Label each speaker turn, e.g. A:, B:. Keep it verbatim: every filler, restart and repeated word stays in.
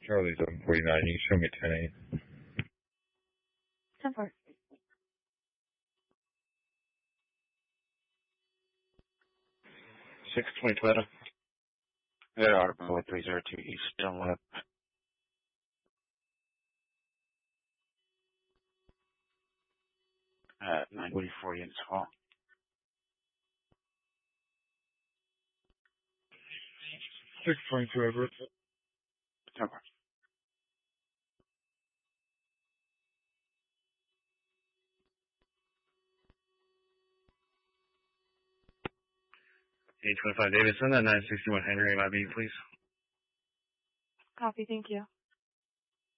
A: Charlie seven forty-nine, you can show me ten eight.
B: ten four.
C: six twenty Toyota. There are about three zero two East Dunlap. At nine forty-four units hall.
A: six twenty-two Everett.
C: ten four. eight twenty-five Davidson at nine sixty-one Henry, M I B, please.
B: Copy, thank you.